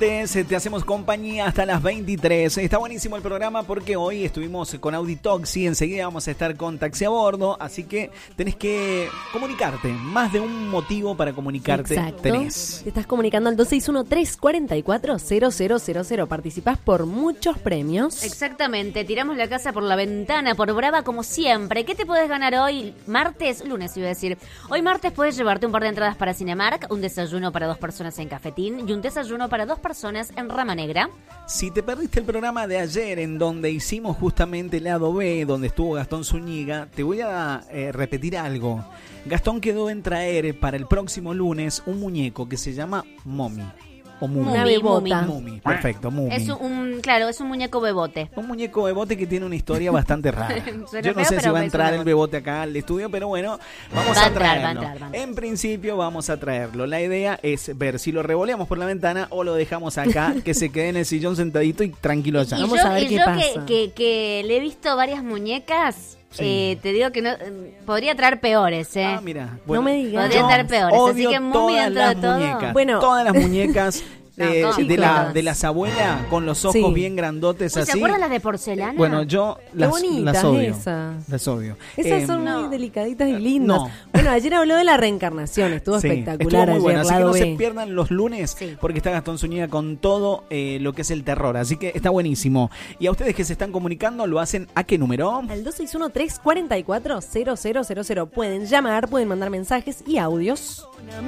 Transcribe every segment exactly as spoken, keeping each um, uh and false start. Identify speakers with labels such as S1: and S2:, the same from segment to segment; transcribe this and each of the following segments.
S1: Te hacemos compañía hasta las veintitrés. Está buenísimo el programa porque hoy estuvimos con Auditoxi. Enseguida vamos a estar con Taxi a Bordo. Así que tenés que comunicarte. Más de un motivo para comunicarte.
S2: Exacto.
S1: Tenés.
S2: Te estás comunicando al dos seis uno, tres cuatro cuatro, cero cero cero cero. Participás por muchos premios.
S3: Exactamente. Tiramos la casa por la ventana, por brava como siempre. ¿Qué te podés ganar hoy? Martes, lunes iba a decir. Hoy martes puedes llevarte un par de entradas para Cinemark, un desayuno para dos personas en Cafetín y un desayuno para dos personas en Rama Negra.
S1: Si te perdiste el programa de ayer en donde hicimos justamente el lado B, donde estuvo Gastón Zúñiga, te voy a eh, repetir algo. Gastón quedó en traer para el próximo lunes un muñeco que se llama Momi. O Mumi.
S2: Una bebota.
S1: Mumi, perfecto, Mumi.
S3: Es un, claro, es un muñeco bebote.
S1: Un muñeco bebote que tiene una historia bastante rara.
S3: Suena
S1: Yo no
S3: feo,
S1: sé si
S3: pero
S1: va a
S3: es
S1: entrar
S3: un
S1: el bebote acá al estudio, pero bueno, vamos
S3: Va a
S1: a
S3: entrar,
S1: traerlo.
S3: va a entrar, va a entrar.
S1: En principio vamos a traerlo. La idea es ver si lo revoleamos por la ventana o lo dejamos acá, que se quede en el sillón sentadito y tranquilo allá.
S3: Y
S2: Vamos
S3: yo,
S2: a ver
S3: y
S2: qué
S3: yo
S2: pasa.
S3: Que, que, que le he visto varias muñecas,
S1: Sí.
S3: eh, te digo que no eh, podría traer peores, ¿eh?
S1: Ah, mira.
S2: No me digas.
S3: Podría
S2: Yo
S3: traer peores, así
S1: Odio
S3: que muy
S1: todas
S3: dentro
S1: las
S3: de todo.
S1: muñecas.
S2: Bueno.
S1: Todas las muñecas
S3: No,
S1: eh,
S3: todas,
S1: de, la,
S3: todas.
S1: de las abuelas con los ojos
S2: Sí.
S1: bien grandotes
S3: Uy,
S1: así.
S3: ¿se acuerdan las de porcelana?
S1: Bueno, yo las,
S2: bonitas
S1: las odio.
S2: esas.
S1: Las odio.
S2: Esas
S1: Eh,
S2: son
S3: no.
S2: muy delicaditas y lindas.
S1: no.
S2: Bueno, ayer habló de la reencarnación. Estuvo
S1: Sí,
S2: espectacular
S1: estuvo muy bueno,
S2: ayer,
S1: así que
S2: lado
S1: no se
S2: B.
S1: pierdan los lunes
S3: Sí.
S1: porque está Gastón Zúñiga con todo eh, lo que es el terror, así que está buenísimo. Y a ustedes que se están comunicando, ¿lo hacen a qué número?
S2: Al dos seis uno, tres cuatro cuatro, cero cero cero cero. Pueden llamar, pueden mandar mensajes y audios.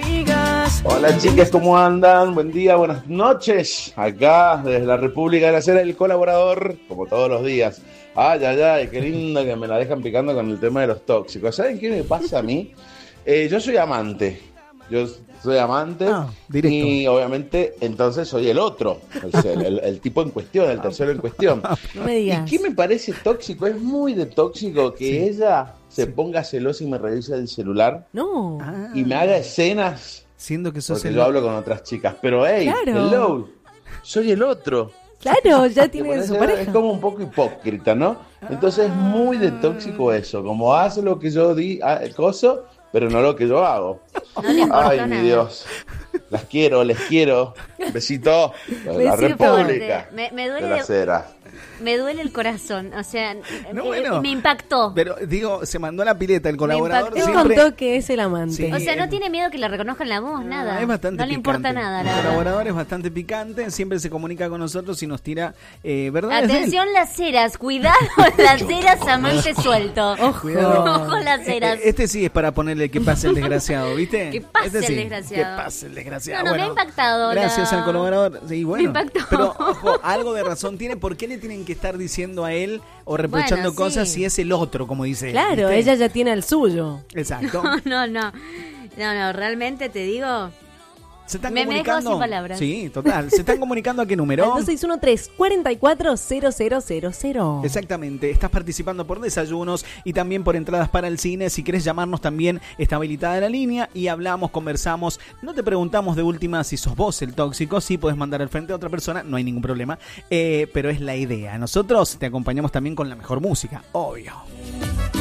S4: Hola chicas, ¿cómo andan? Buen día, buenas noches. Acá, desde la República de la Sierra, el colaborador, como todos los días. Ay, ay, ay, qué lindo que me la dejan picando con el tema de los tóxicos. ¿Saben qué me pasa a mí? Eh, yo soy amante. Yo soy amante
S1: Ah, directo.
S4: y obviamente entonces soy el otro, o sea, el, el- el tipo en cuestión, el tercero en cuestión.
S2: No me
S4: ¿Y
S2: digas.
S4: qué me parece tóxico? Es muy de tóxico que
S1: Sí.
S4: ella se ponga celosa y me revise el celular
S2: No.
S1: Ah,
S4: y me haga escenas.
S1: siendo que sos
S4: Porque
S1: el...
S4: yo hablo con otras chicas, pero hey,
S2: Claro.
S4: hello, soy el otro.
S2: Claro, ya
S4: Que
S2: tiene
S4: por
S2: su
S4: eso
S2: pareja.
S4: es como un poco hipócrita, ¿no? Entonces es muy de tóxico eso, como hace lo que yo di, ah, el coso, pero no lo que yo hago.
S3: No le importa
S4: Ay,
S3: nada.
S4: mi Dios. Las quiero, les quiero. Besito. La
S2: Besito.
S4: República
S3: Me- me duele
S4: de la
S3: de-
S4: Cera.
S3: Me duele el corazón, o sea,
S1: No,
S3: eh,
S1: bueno.
S3: me impactó.
S1: Pero digo, se mandó la pileta el colaborador
S3: impactó.
S2: Él
S1: siempre...
S2: contó que es el amante.
S1: Sí.
S3: O sea, no
S1: eh,
S3: tiene miedo que le reconozcan la voz, nada.
S1: Es bastante
S3: no le
S1: picante.
S3: importa nada, la
S1: El
S3: verdad.
S1: colaborador es bastante picante, siempre se comunica con nosotros y nos tira eh, verdades de él.
S3: Atención las ceras, cuidado las ceras, amante suelto.
S2: Ojo.
S1: Cuidado.
S3: Ojo las ceras.
S1: Eh, Este sí es para ponerle que pase el desgraciado, ¿viste?
S3: Que pase
S1: Este
S3: el
S1: sí,
S3: desgraciado.
S1: Que pase el desgraciado.
S3: No, no, me ha impactado
S1: Gracias
S3: la-
S1: al colaborador. Sí, bueno.
S3: Me impactó.
S1: Pero, ojo, algo de razón tiene. ¿Por qué le tienen que estar diciendo a él o reprochando
S3: Bueno,
S1: cosas
S3: sí.
S1: si es el otro, como dice él?
S2: Claro,
S1: ¿viste?
S2: ella ya tiene el suyo.
S1: Exacto.
S3: No, no, no. No, no, realmente te digo.
S1: ¿Se están
S3: Me- me dejó
S1: comunicando?
S3: sin palabras.
S1: Sí, total. ¿Se están comunicando a qué
S2: Al
S1: número?
S2: dos seis uno, tres cuatro cuatro, cero cero cero cero.
S1: Exactamente, estás participando por desayunos y también por entradas para el cine. Si querés llamarnos también está habilitada la línea y hablamos, conversamos. No te preguntamos de última si sos vos el tóxico, sí podés mandar al frente a otra persona, no hay ningún problema, eh, pero es la idea. Nosotros te acompañamos también con la mejor música, obvio.